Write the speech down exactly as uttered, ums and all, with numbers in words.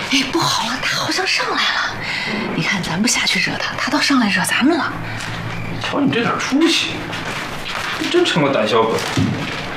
哎，不好了，他好像上来了。你看，咱不下去惹他，他倒上来惹咱们了。 瞧你这点出息，你真成个胆小鬼。